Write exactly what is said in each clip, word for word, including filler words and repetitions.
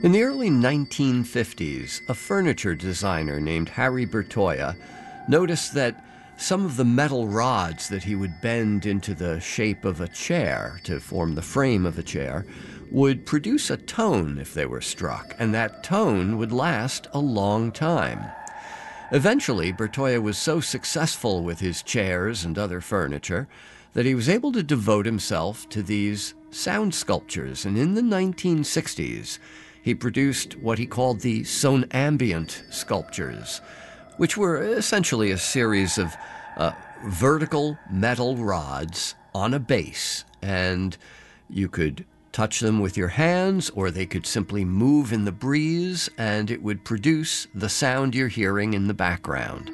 In the early nineteen fifties, a furniture designer named Harry Bertoia noticed that some of the metal rods that he would bend into the shape of a chair to form the frame of a chair would produce a tone if they were struck, and that tone would last a long time. Eventually, Bertoia was so successful with his chairs and other furniture that he was able to devote himself to these sound sculptures, and in the nineteen sixties, he produced what he called the sonambient sculptures, which were essentially a series of uh, vertical metal rods on a base, and you could touch them with your hands, or they could simply move in the breeze, and it would produce the sound you're hearing in the background.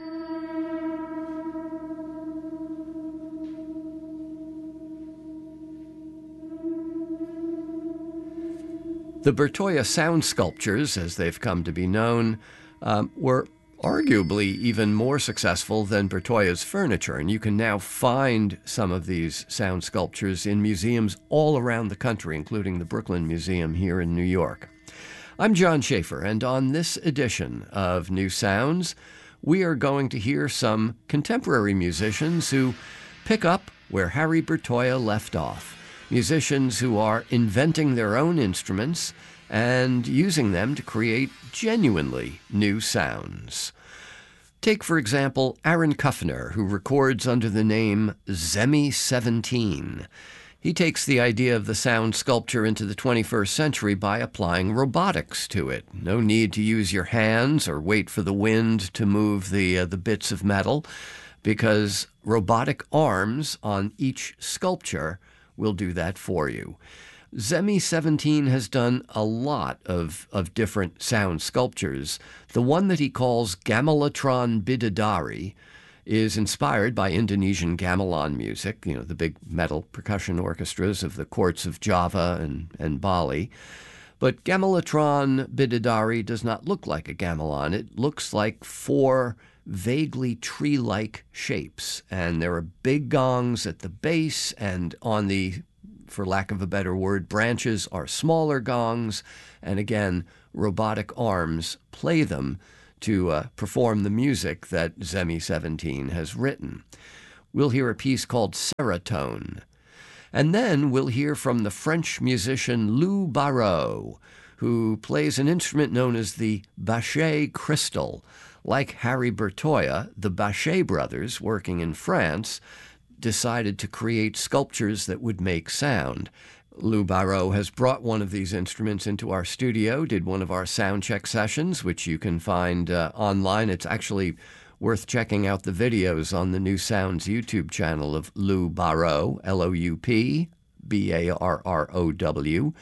The Bertoia sound sculptures, as they've come to be known, um, were arguably even more successful than Bertoia's furniture, and you can now find some of these sound sculptures in museums all around the country, including the Brooklyn Museum here in New York. I'm John Schaefer, and on this edition of New Sounds, we are going to hear some contemporary musicians who pick up where Harry Bertoia left off. Musicians who are inventing their own instruments and using them to create genuinely new sounds. Take, for example, Aaron Kuffner, who records under the name Zemi seventeen. He takes the idea of the sound sculpture into the twenty-first century by applying robotics to it. No need to use your hands or wait for the wind to move the, uh, the bits of metal, because robotic arms on each sculpture will do that for you. Zemi seventeen has done a lot of, of different sound sculptures. The one that he calls Gamelatron Bidadari is inspired by Indonesian gamelan music, you know, the big metal percussion orchestras of the courts of Java and, and Bali. But Gamelatron Bidadari does not look like a gamelan. It looks like four vaguely tree-like shapes, and there are big gongs at the base, and on the, for lack of a better word, branches are smaller gongs, and again, robotic arms play them to uh, perform the music that Zemi seventeen has written. We'll hear a piece called Serotonin, and then we'll hear from the French musician Lou Barraud, who plays an instrument known as the Bachet crystal. Like Harry Bertoia, the Bachet brothers, working in France, decided to create sculptures that would make sound. Lou Barraud has brought one of these instruments into our studio, did one of our sound check sessions, which you can find uh, online. It's actually worth checking out the videos on the New Sounds YouTube channel of Lou Barraud, L O U P B A R R O W.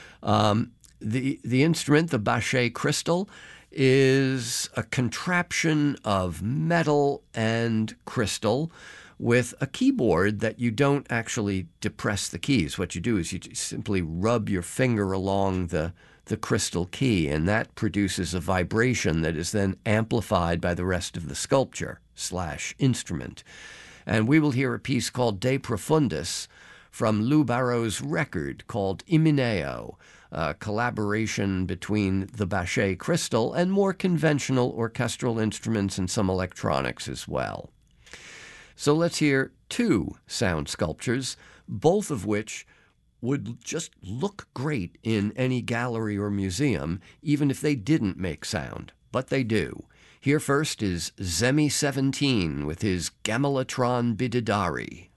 Um, the, the instrument, the Bachet crystal, is a contraption of metal and crystal with a keyboard that you don't actually depress the keys. What you do is you simply rub your finger along the, the crystal key, and that produces a vibration that is then amplified by the rest of the sculpture slash instrument. And we will hear a piece called De Profundis from Lou Barraud's record called Imineo, a collaboration between the Bachet crystal and more conventional orchestral instruments and some electronics as well. So let's hear two sound sculptures, both of which would just look great in any gallery or museum, even if they didn't make sound, but they do. Here first is Zemi seventeen with his Gamelatron Bidadari.